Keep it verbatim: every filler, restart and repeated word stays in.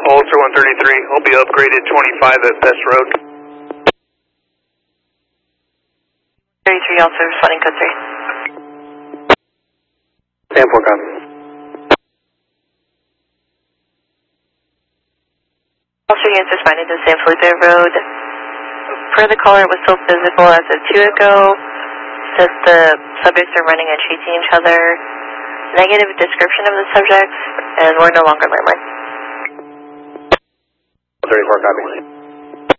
Ultra one thirty-three, will be upgraded twenty-five at Best Road. thirty-three, also responding code three. ten four, copy. Also, units responding to San Felipe Road. Per the caller, it was still physical as of two ago. Says the subjects are running and chasing each other. Negative description of the subjects, and we're no longer landline. thirty-four, copy.